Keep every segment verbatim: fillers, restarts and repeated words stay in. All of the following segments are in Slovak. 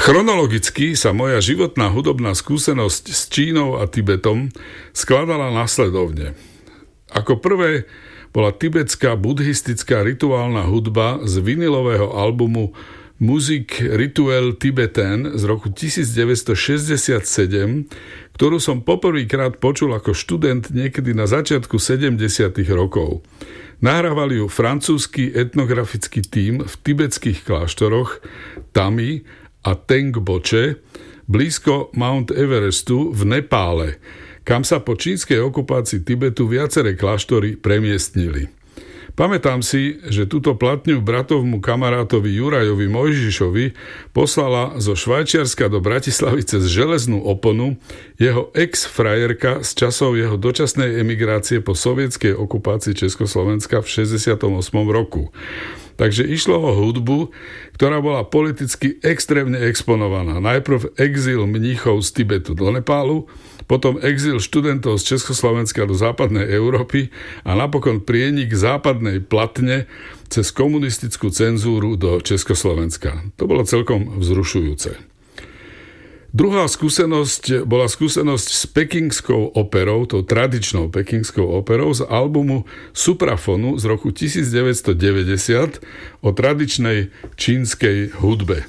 Chronologicky sa moja životná hudobná skúsenosť s Čínou a Tibetom skladala nasledovne. Ako prvé bola tibetská buddhistická rituálna hudba z vinilového albumu Musique Rituelle Tibetaine z roku devätnásťstošesťdesiatsedem, ktorú som poprvýkrát počul ako študent niekedy na začiatku sedemdesiatych rokov. Nahrávali ju francúzsky etnografický tím v tibetských kláštoroch Tami a Tengboche blízko Mount Everestu v Nepále, kam sa po čínskej okupácii Tibetu viaceré kláštory premiestnili. Pamätám si, že túto platňu bratovmu kamarátovi Jurajovi Mojžišovi poslala zo Švajčiarska do Bratislavy cez železnú oponu jeho ex-frajerka z časov jeho dočasnej emigrácie po sovietskej okupácii Československa v šesťdesiatom ôsmom roku. Takže išlo o hudbu, ktorá bola politicky extrémne exponovaná. Najprv exil mníchov z Tibetu do Nepálu, potom exil študentov z Československa do západnej Európy a napokon prienik západnej platne cez komunistickú cenzúru do Československa. To bolo celkom vzrušujúce. Druhá skúsenosť bola skúsenosť s pekingskou operou, tou tradičnou pekingskou operou z albumu Suprafonu z roku devätnásťstodeväťdesiat o tradičnej čínskej hudbe.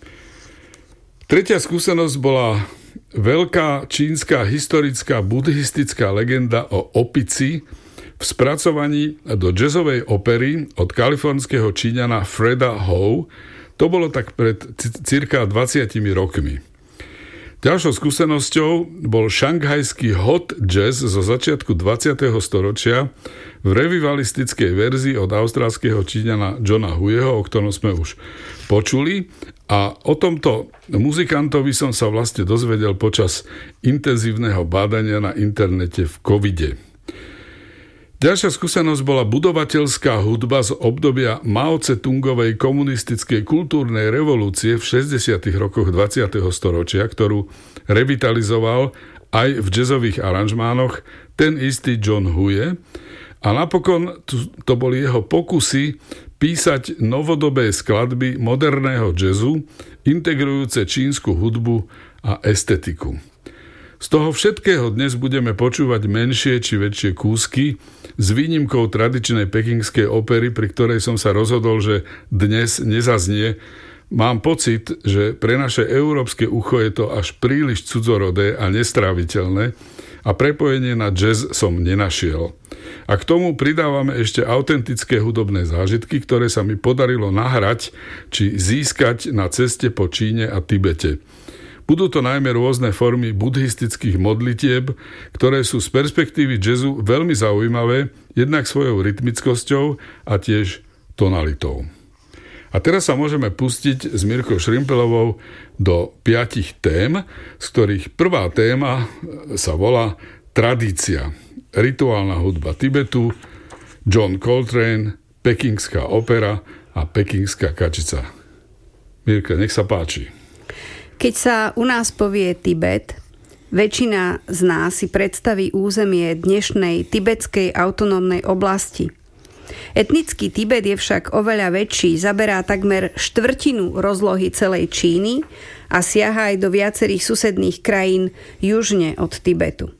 Tretia skúsenosť bola veľká čínska historická buddhistická legenda o opici v spracovaní do jazzovej opery od kalifornského Číňana Freda Howe. To bolo tak pred cirka dvadsiatimi rokmi. Ďalšou skúsenosťou bol šanghajský hot jazz zo začiatku dvadsiateho storočia v revivalistickej verzii od austrálskeho Číňana Johna Huyeho, o ktorom sme už počuli. A o tomto muzikantovi som sa vlastne dozvedel počas intenzívneho bádania na internete v covide. Ďalšia skúsenosť bola budovateľská hudba z obdobia Mao Tse-tungovej komunistickej kultúrnej revolúcie v šesťdesiatych rokoch dvadsiateho storočia, ktorú revitalizoval aj v jazzových aranžmánoch ten istý John Huye. A napokon to boli jeho pokusy písať novodobé skladby moderného jazzu, integrujúce čínsku hudbu a estetiku. Z toho všetkého dnes budeme počúvať menšie či väčšie kúsky s výnimkou tradičnej pekingskej opery, pri ktorej som sa rozhodol, že dnes nezaznie. Mám pocit, že pre naše európske ucho je to až príliš cudzorodé a nestráviteľné a prepojenie na jazz som nenašiel. A k tomu pridávame ešte autentické hudobné zážitky, ktoré sa mi podarilo nahrať či získať na ceste po Číne a Tibete. Budú to najmä rôzne formy buddhistických modlitieb, ktoré sú z perspektívy jazzu veľmi zaujímavé, jednak svojou rytmickosťou a tiež tonalitou. A teraz sa môžeme pustiť s Mirkou Šrimpelovou do piatich tém, z ktorých prvá téma sa volá Tradícia. Rituálna hudba Tibetu, John Coltrane, pekingská opera a pekingská kačica. Mirka, nech sa páči. Keď sa u nás povie Tibet, väčšina z nás si predstaví územie dnešnej tibetskej autonómnej oblasti. Etnický Tibet je však oveľa väčší, zaberá takmer štvrtinu rozlohy celej Číny a siaha aj do viacerých susedných krajín južne od Tibetu.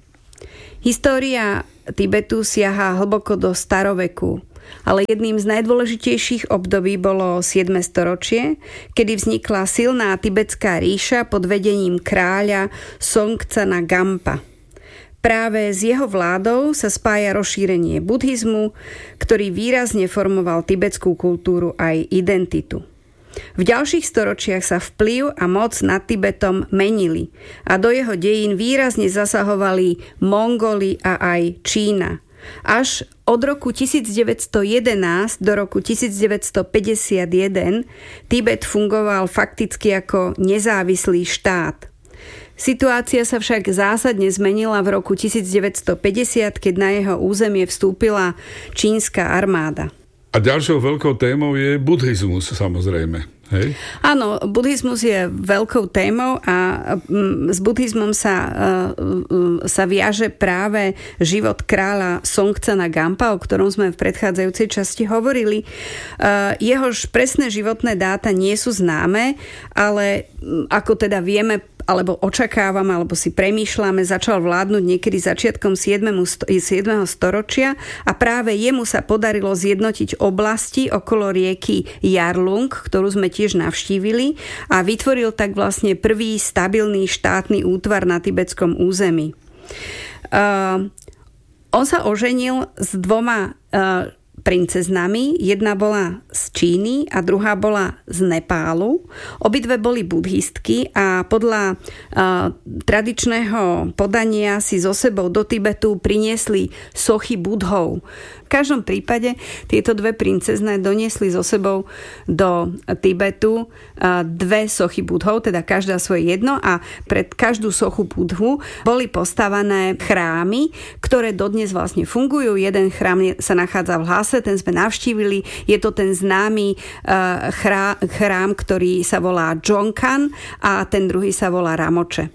História Tibetu siaha hlboko do staroveku, ale jedným z najdôležitejších období bolo siedme storočie, kedy vznikla silná tibetská ríša pod vedením kráľa Songtsana Gampa. Práve s jeho vládou sa spája rozšírenie buddhizmu, ktorý výrazne formoval tibetskú kultúru aj identitu. V ďalších storočiach sa vplyv a moc nad Tibetom menili a do jeho dejín výrazne zasahovali Mongoli a aj Čína. Až od roku tisícdeväťstojedenásť do roku tisícdeväťstopäťdesiatjeden Tibet fungoval fakticky ako nezávislý štát. Situácia sa však zásadne zmenila v roku tisícdeväťstopäťdesiat, keď na jeho územie vstúpila čínska armáda. A ďalšou veľkou témou je buddhizmus, samozrejme. Hej? Áno, buddhizmus je veľkou témou a s buddhizmom sa, sa viaže práve život kráľa Songtsana Gampa, o ktorom sme v predchádzajúcej časti hovorili. Jehož presné životné dáta nie sú známe, ale ako teda vieme, alebo očakávame, alebo si premýšľame, začal vládnuť niekedy začiatkom siedmeho storočia a práve jemu sa podarilo zjednotiť oblasti okolo rieky Yarlung, ktorú sme tiež navštívili, a vytvoril tak vlastne prvý stabilný štátny útvar na tibetskom území. Uh, on sa oženil s dvoma uh, princeznami. Jedna bola z Číny a druhá bola z Nepálu. Obidve boli buddhistky a podľa uh, tradičného podania si so sebou do Tibetu priniesli sochy budhov. V každom prípade tieto dve princezné doniesli so sebou do Tibetu uh, dve sochy budhov, teda každá svoje jedno, a pred každú sochu budhu boli postavané chrámy, ktoré dodnes vlastne fungujú. Jeden chrám sa nachádza v Lhase, ten sme navštívili. Je to ten známy uh, chrá, chrám, ktorý sa volá Dzongkhan, a ten druhý sa volá Ramoče.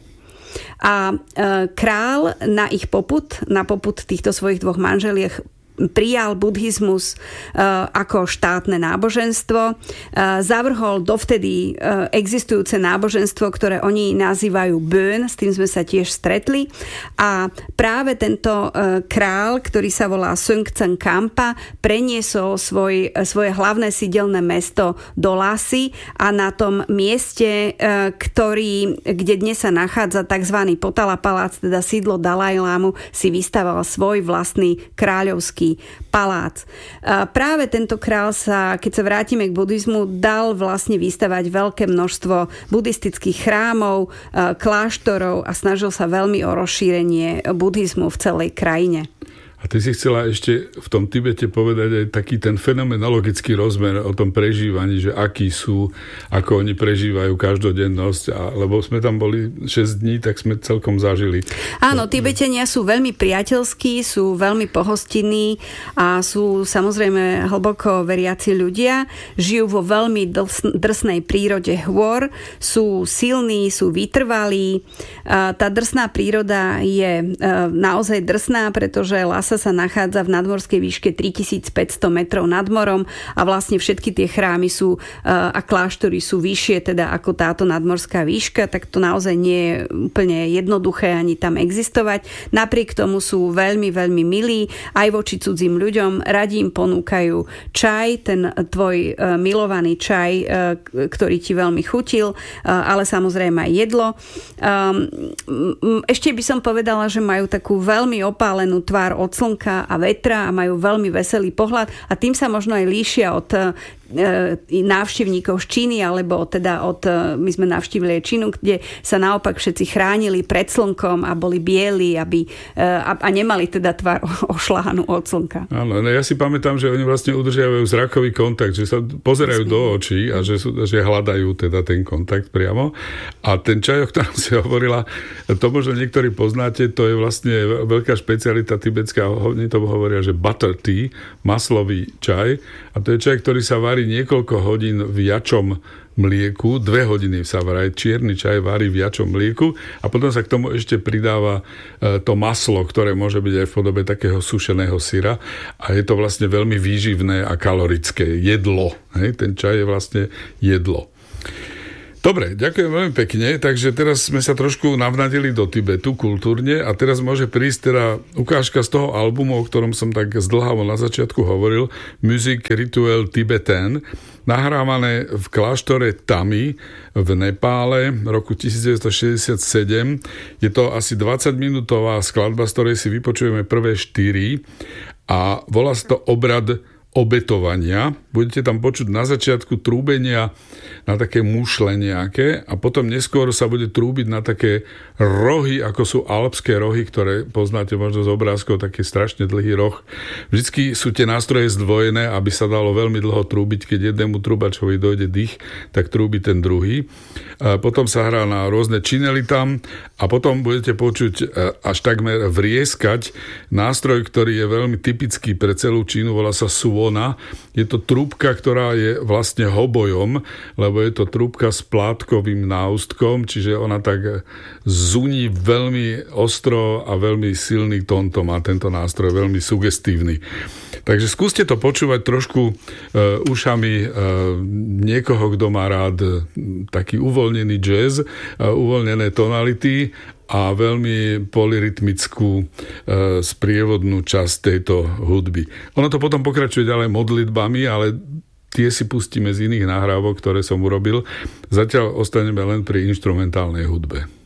A uh, král na ich popud, na popud týchto svojich dvoch manželiek prijal buddhizmus uh, ako štátne náboženstvo, uh, zavrhol dovtedy uh, existujúce náboženstvo, ktoré oni nazývajú Bön, s tým sme sa tiež stretli, a práve tento uh, král, ktorý sa volá Songtsen Gampa, preniesol svoj, svoje hlavné sídelné mesto do Lhasy a na tom mieste, uh, ktorý, kde dnes sa nachádza tzv. Potala palác, teda sídlo Dalajlámu, si vystaval svoj vlastný kráľovský palác. Práve tento král sa, keď sa vrátime k buddhizmu, dal vlastne vystavať veľké množstvo buddhistických chrámov, kláštorov a snažil sa veľmi o rozšírenie buddhizmu v celej krajine. A ty si chcela ešte v tom Tibete povedať aj taký ten fenomenologický rozmer o tom prežívaní, že akí sú, ako oni prežívajú každodennosť, a, lebo sme tam boli šesť dní, tak sme celkom zažili. Áno, Tibetania sú veľmi priateľskí, sú veľmi pohostinní a sú samozrejme hlboko veriaci ľudia. Žijú vo veľmi drsnej prírode hôr, sú silní, sú vytrvalí. Tá drsná príroda je naozaj drsná, pretože sa nachádza v nadmorskej výške tritisícpäťsto metrov nad morom a vlastne všetky tie chrámy sú a kláštory sú vyššie teda ako táto nadmorská výška, tak to naozaj nie je úplne jednoduché ani tam existovať. Napriek tomu sú veľmi, veľmi milí aj voči cudzím ľuďom. Radi im ponúkajú čaj, ten tvoj milovaný čaj, ktorý ti veľmi chutil, ale samozrejme aj jedlo. Ešte by som povedala, že majú takú veľmi opálenú tvár od slnka a vetra a majú veľmi veselý pohľad a tým sa možno aj líšia od návštevníkov z Číny, alebo teda od, my sme navštívili aj Čínu, kde sa naopak všetci chránili pred slnkom a boli bieli, aby, a, a nemali teda tvár ošľahanú od slnka. Áno, ja si pamätám, že oni vlastne udržiavajú zrakový kontakt, že sa pozerajú Jasne. do očí a že, sú, že hľadajú teda ten kontakt priamo. A ten čaj, o ktorom si hovorila, to možno niektorí poznáte, to je vlastne veľká špecialita tibetská, oni to hovoria, že butter tea, maslový čaj, a to je čaj, ktorý sa varí niekoľko hodín v jačom mlieku, dve hodiny sa varí, čierny čaj varí v jačom mlieku a potom sa k tomu ešte pridáva to maslo, ktoré môže byť aj v podobe takého sušeného syra a je to vlastne veľmi výživné a kalorické jedlo. Hej? Ten čaj je vlastne jedlo. Dobre, ďakujem veľmi pekne, takže teraz sme sa trošku navnadili do Tibetu kultúrne a teraz môže prísť teda ukážka z toho albumu, o ktorom som tak zdĺhavo na začiatku hovoril, Music Ritual Tibetan, nahrávané v kláštore Tami v Nepále v roku devätnásťstošesťdesiatsedem. Je to asi dvadsaťminútová skladba, z ktorej si vypočujeme prvé štyri a volá sa to Obrad obetovania. budete tam počuť na začiatku trúbenia na také mušle nejaké a potom neskôr sa bude trúbiť na také rohy, ako sú alpské rohy, ktoré poznáte možno z obrázkov, taký strašne dlhý roh. Vždycky sú tie nástroje zdvojené, aby sa dalo veľmi dlho trúbiť. Keď jednému trúbačovi dojde dých, tak trúbi ten druhý. A potom sa hrá na rôzne činely tam a potom budete počuť až takmer vrieskať nástroj, ktorý je veľmi typický pre celú Čínu, volá sa suona. Je to trúbka, ktorá je vlastne hobojom, lebo je to trúbka s plátkovým náustkom, čiže ona tak zuní veľmi ostro a veľmi silný tón to má tento nástroj, veľmi sugestívny. Takže skúste to počúvať trošku e, ušami e, niekoho, kto má rád e, taký uvoľnený jazz, e, uvoľnené tonality a veľmi polyrytmickú e, sprievodnú časť tejto hudby. Ono to potom pokračuje ďalej modlitbami, ale tie si pustíme z iných nahrávok, ktoré som urobil. Zatiaľ ostaneme len pri inštrumentálnej hudbe.